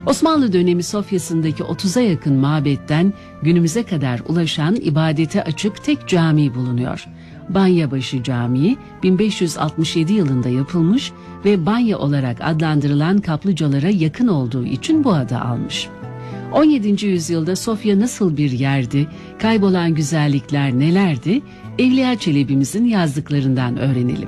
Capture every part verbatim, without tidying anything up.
Osmanlı dönemi Sofya'sındaki otuza yakın mabetten günümüze kadar ulaşan ibadete açık tek cami bulunuyor. Banyabaşı Camii bin beş yüz altmış yedi yılında yapılmış ve Banya olarak adlandırılan kaplıcalara yakın olduğu için bu adı almış. on yedinci yüzyılda Sofya nasıl bir yerdi, kaybolan güzellikler nelerdi? Evliya Çelebi'mizin yazdıklarından öğrenelim.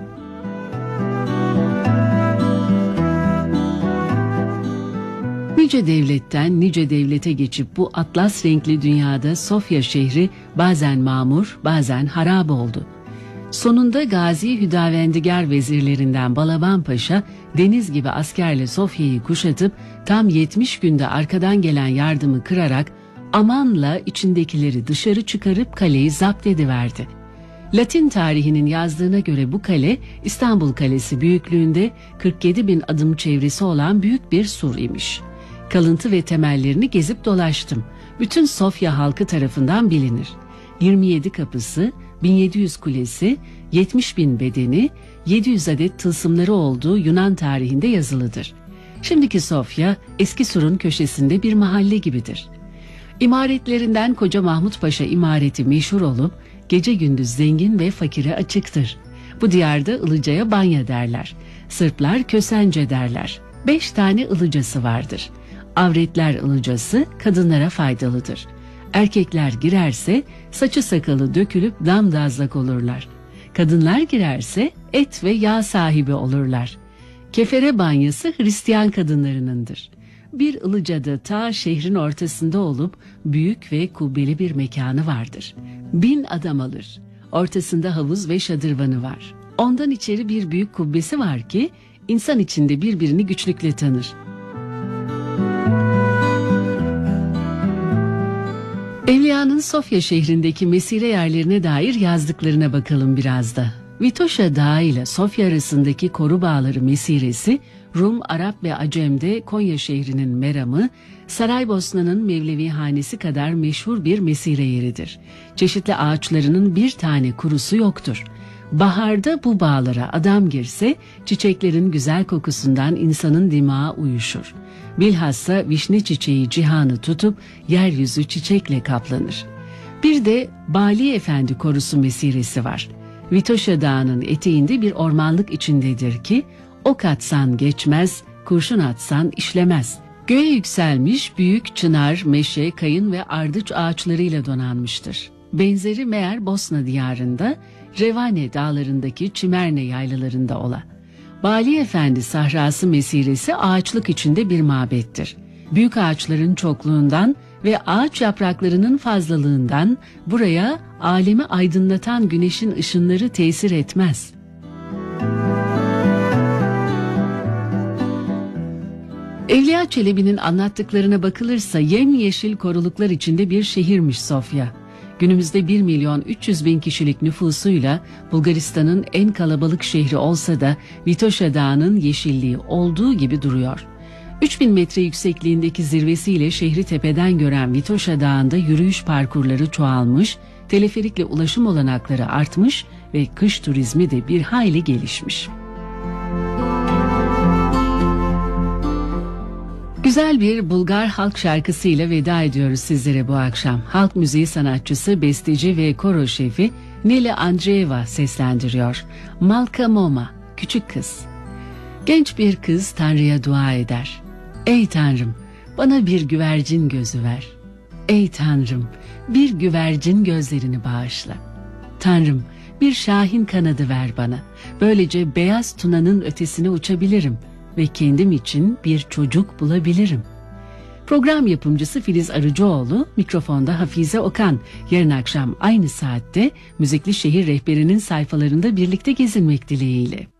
Nice devletten nice devlete geçip bu atlas renkli dünyada Sofya şehri bazen mamur, bazen harap oldu. Sonunda Gazi Hüdavendigar vezirlerinden Balaban Paşa deniz gibi askerle Sofya'yı kuşatıp tam yetmiş günde arkadan gelen yardımı kırarak amanla içindekileri dışarı çıkarıp kaleyi zapt ediverdi. Latin tarihinin yazdığına göre bu kale İstanbul Kalesi büyüklüğünde kırk yedi bin adım çevresi olan büyük bir sur imiş. Kalıntı ve temellerini gezip dolaştım. Bütün Sofya halkı tarafından bilinir. yirmi yedi kapısı, bin yedi yüz kulesi, yetmiş bin bedeni, yedi yüz adet tılsımları olduğu Yunan tarihinde yazılıdır. Şimdiki Sofya, eski surun köşesinde bir mahalle gibidir. İmaretlerinden Koca Mahmut Paşa imareti meşhur olup, gece gündüz zengin ve fakire açıktır. Bu diyarda Ilıca'ya Banya derler. Sırplar Kösence derler. Beş tane ılıcası vardır. Avretler ılıcası kadınlara faydalıdır. Erkekler girerse saçı sakalı dökülüp damdazlak olurlar. Kadınlar girerse et ve yağ sahibi olurlar. Kefere banyası Hristiyan kadınlarınındır. Bir ılıcada ta şehrin ortasında olup büyük ve kubbeli bir mekanı vardır. Bin adam alır. Ortasında havuz ve şadırvanı var. Ondan içeri bir büyük kubbesi var ki insan içinde birbirini güçlükle tanır. Evliya'nın Sofya şehrindeki mesire yerlerine dair yazdıklarına bakalım biraz da. Vitoşa Dağı ile Sofya arasındaki koru bağları mesiresi, Rum, Arap ve Acem'de Konya şehrinin meramı, Saraybosna'nın Mevlevi Hanesi kadar meşhur bir mesire yeridir. Çeşitli ağaçlarının bir tane kurusu yoktur. Baharda bu bağlara adam girse, çiçeklerin güzel kokusundan insanın dimağı uyuşur. Bilhassa vişne çiçeği cihanı tutup yeryüzü çiçekle kaplanır. Bir de Bali Efendi korusu mesiresi var. Vitoşa Dağı'nın eteğinde bir ormanlık içindedir ki, ok atsan geçmez, kurşun atsan işlemez. Göğe yükselmiş büyük çınar, meşe, kayın ve ardıç ağaçlarıyla donanmıştır. Benzeri meğer Bosna diyarında, Revane dağlarındaki Çimerne yaylalarında ola. Bali Efendi sahrası mesiresi ağaçlık içinde bir mabettir. Büyük ağaçların çokluğundan ve ağaç yapraklarının fazlalığından buraya alemi aydınlatan güneşin ışınları tesir etmez. Evliya Çelebi'nin anlattıklarına bakılırsa yemyeşil koruluklar içinde bir şehirmiş Sofya. Günümüzde bir milyon üç yüz bin kişilik nüfusuyla Bulgaristan'ın en kalabalık şehri olsa da Vitoşa Dağı'nın yeşilliği olduğu gibi duruyor. üç bin metre yüksekliğindeki zirvesiyle şehri tepeden gören Vitoşa Dağı'nda yürüyüş parkurları çoğalmış, teleferikle ulaşım olanakları artmış ve kış turizmi de bir hayli gelişmiş. Güzel bir Bulgar halk şarkısıyla veda ediyoruz sizlere bu akşam. Halk müziği sanatçısı, besteci ve koro şefi Neli Andreeva seslendiriyor. Malka Moma, küçük kız. Genç bir kız Tanrı'ya dua eder. Ey Tanrım, bana bir güvercin gözü ver. Ey Tanrım, bir güvercin gözlerini bağışla. Tanrım, bir şahin kanadı ver bana. Böylece beyaz tunanın ötesine uçabilirim ve kendim için bir çocuk bulabilirim. Program yapımcısı Filiz Arıcıoğlu, mikrofonda Hafize Okan. Yarın akşam aynı saatte Müzikli Şehir Rehberi'nin sayfalarında birlikte gezinmek dileğiyle.